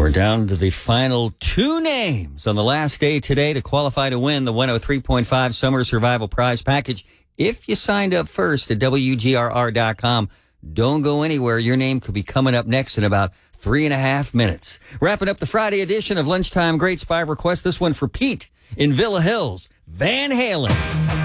We're down to the final two names on the last day today to qualify to win the 103.5 Summer Survival Prize Package. If you signed up first at WGRR.com, don't go anywhere. Your name could be coming up next in about 3.5 minutes. Wrapping up the Friday edition of Lunchtime Greats by Request. This one for Pete in Villa Hills. Van Halen.